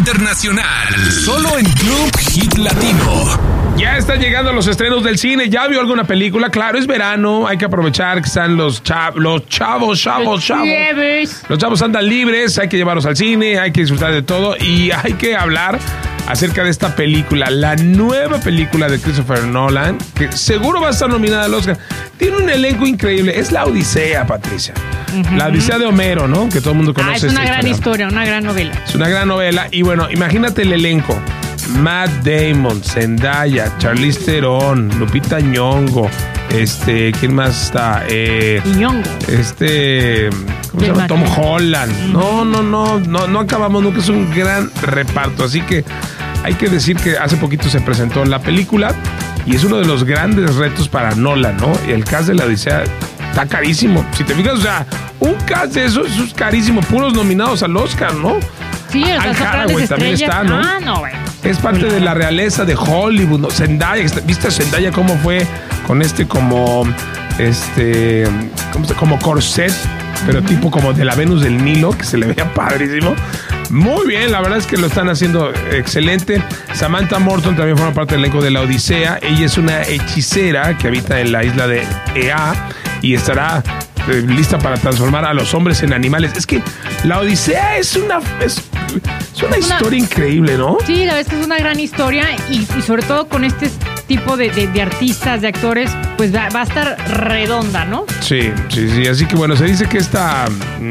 internacional. Solo en Club Hit Latino. Ya están llegando los estrenos del cine. ¿Ya vio alguna película? Claro, es verano. Hay que aprovechar que están los chavos. Los chavos andan libres. Hay que llevarlos al cine. Hay que disfrutar de todo. Y hay que hablar acerca de esta película. La nueva película de Christopher Nolan, que seguro va a estar nominada al Oscar. Tiene un elenco increíble. Es La Odisea, Patricia. Uh-huh. La Odisea de Homero, ¿no? Que todo el mundo conoce. Es una gran historia, una gran novela. Es una gran novela. Y bueno, imagínate el elenco. Matt Damon, Zendaya, Charlize Theron, Lupita Nyong'o, ¿quién más está? Nyong'o. ¿Cómo se llama? Tom Holland. No acabamos nunca, es un gran reparto, así que hay que decir que hace poquito se presentó la película y es uno de los grandes retos para Nolan, ¿no? Y el cast de La Odisea está carísimo. Si te fijas, o sea, un cast de eso es carísimo, puros nominados al Oscar, ¿no? Sí, Al Hathaway también está, ¿no? Bueno. Es parte de la realeza de Hollywood, ¿no? Zendaya, ¿viste a Zendaya cómo fue con como corset, pero tipo como de la Venus del Nilo, que se le veía padrísimo? Muy bien, la verdad es que lo están haciendo excelente. Samantha Morton también forma parte del elenco de La Odisea. Ella es una hechicera que habita en la isla de Ea y estará lista para transformar a los hombres en animales. Es que La Odisea es una historia increíble, ¿no? Sí, la verdad es que es una gran historia y sobre todo con este tipo de artistas, de actores, pues va a estar redonda, ¿no? Sí. Así que bueno, se dice que esta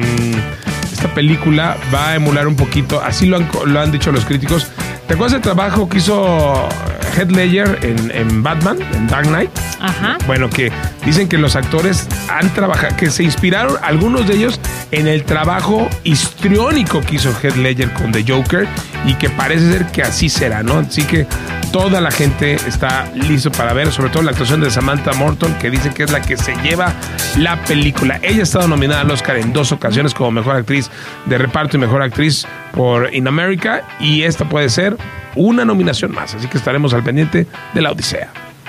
película va a emular un poquito, así lo han dicho los críticos. ¿Te acuerdas del trabajo que hizo Heath Ledger en Batman, en Dark Knight? Ajá. Bueno, que dicen que los actores han trabajado, que se inspiraron, algunos de ellos, en el trabajo histriónico que hizo Heath Ledger con The Joker y que parece ser que así será, ¿no? Así que toda la gente está listo para ver, sobre todo la actuación de Samantha Morton, que dice que es la que se lleva la película. Ella ha estado nominada al Oscar en 2 ocasiones como Mejor Actriz de Reparto y Mejor Actriz por In America, y esta puede ser una nominación más, así que estaremos al pendiente de La Odisea.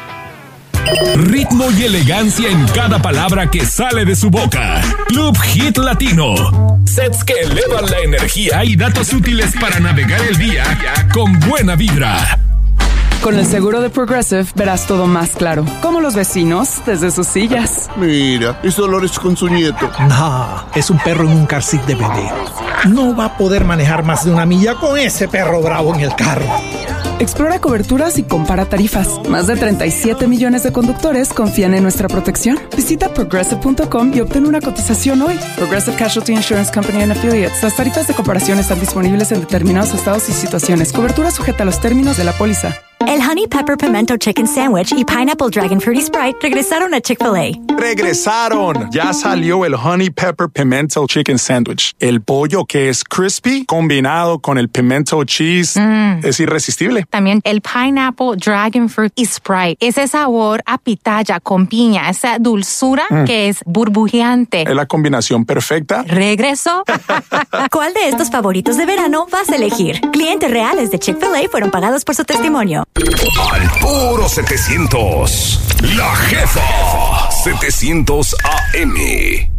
Ritmo y elegancia en cada palabra que sale de su boca. Club Hit Latino. Sets que elevan la energía y datos útiles para navegar el día con buena vibra. Con el seguro de Progressive verás todo más claro, como los vecinos desde sus sillas. Mira, es Dolores con su nieto. No, es un perro en un car seat de bebé. No va a poder manejar más de 1 milla con ese perro bravo en el carro. Explora coberturas y compara tarifas. Más de 37 millones de conductores confían en nuestra protección. Visita Progressive.com y obtén una cotización hoy. Progressive Casualty Insurance Company and Affiliates. Las tarifas de comparación están disponibles en determinados estados y situaciones. Cobertura sujeta a los términos de la póliza. El Honey Pepper Pimento Chicken Sandwich y Pineapple Dragon Fruity Sprite regresaron a Chick-fil-A. ¡Regresaron! Ya salió el Honey Pepper Pimento Chicken Sandwich. El pollo que es crispy combinado con el pimento cheese es irresistible. También el Pineapple Dragon Fruit y Sprite. Ese sabor a pitaya con piña, esa dulzura que es burbujeante. Es la combinación perfecta. ¿Regresó? ¿Cuál de estos favoritos de verano vas a elegir? Clientes reales de Chick-fil-A fueron pagados por su testimonio. Al puro 700. La Jefa. 700 AM.